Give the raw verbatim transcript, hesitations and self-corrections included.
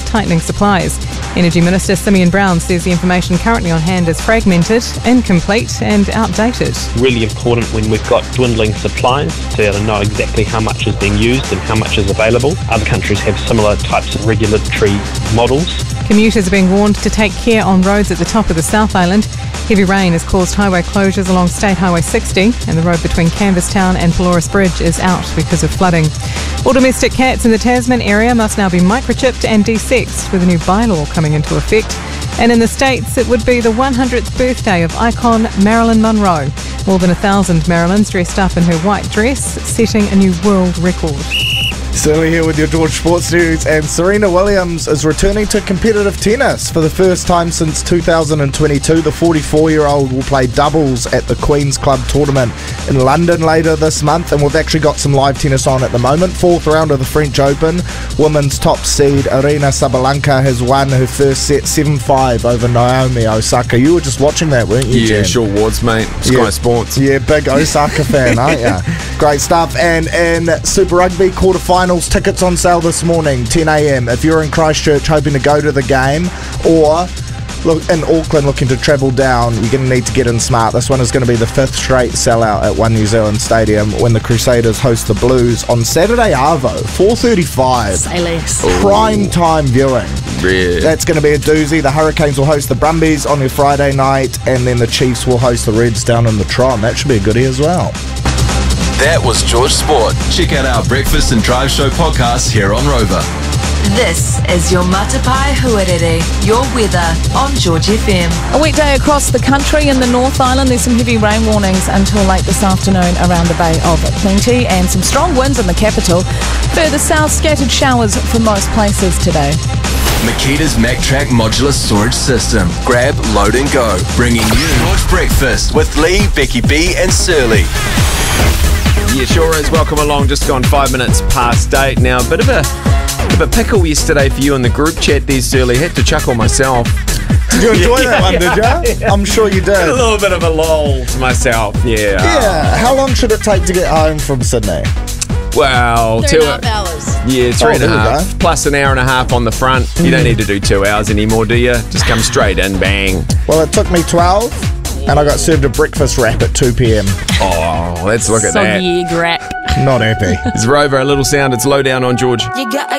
tightening supplies. Energy Minister Simeon Brown says the information currently on hand is fragmented, incomplete and outdated. Really important when we've got dwindling supplies to be able to know exactly how much is being used and how much is available. Other countries have similar types of regulatory models. Commuters are being warned to take care on roads at the top of the South Island. Heavy rain has caused highway closures along State Highway sixty, and the road between Canvasstown and Pelorus Bridge is out because of flooding. All domestic cats in the Tasman area must now be microchipped and desexed, with a new bylaw coming into effect. And in the States, it would be the one hundredth birthday of icon Marilyn Monroe. More than a thousand Marilyns dressed up in her white dress, setting a new world record. Sterling here with your George Sports News, and Serena Williams is returning to competitive tennis for the first time since two thousand twenty-two. The forty-four-year-old will play doubles at the Queen's Club tournament in London later this month, and we've actually got some live tennis on at the moment. Fourth round of the French Open, women's top seed Aryna Sabalenka has won her first set seven five over Naomi Osaka. You were just watching that, weren't you, Yeah, Jen? sure was, mate. Sky Yeah. Sports. Yeah, big Osaka fan, aren't you? Great stuff. And in Super Rugby quarterfinals, tickets on sale this morning, ten a.m. If you're in Christchurch hoping to go to the game, or look in Auckland looking to travel down, you're going to need to get in smart. This one is going to be the fifth straight sellout at One New Zealand Stadium when the Crusaders host the Blues on Saturday Arvo, four thirty-five. Say less. Prime time viewing. Yeah. That's going to be a doozy. The Hurricanes will host the Brumbies on their Friday night, and then the Chiefs will host the Reds down in the Tron. That should be a goodie as well. That was George Sport. Check out our Breakfast and Drive Show podcast here on Rover. This is your Matapai Huarere, your weather on George F M. A weekday across the country. In the North Island, there's some heavy rain warnings until late this afternoon around the Bay of Plenty, and some strong winds in the capital. Further south, scattered showers for most places today. Makita's MacTrack modular storage system. Grab, load and go. Bringing you George Breakfast with Lee, Becky B and Surly. Yeah, sure is. Welcome along. Just gone five minutes past eight. Now, a bit of a, bit of a pickle yesterday for you in the group chat there, Surly. Had to chuckle myself. Did you enjoy Yeah, that one, yeah, did you? yeah. I'm sure you A did. little bit of a lull to myself. Yeah. Yeah. How long should it take to get home from Sydney? Well, Three two and a half hours. Yeah, three Oh, and a there we half. go. Plus an hour and a half on the front. You don't need to do two hours anymore, do you? Just come straight in, bang. Well, it took me twelve, and I got served a breakfast wrap at two p.m. Oh, let's look at that. Soggy egg wrap. Not happy. It's Rover, a little sound. It's low down on George. You got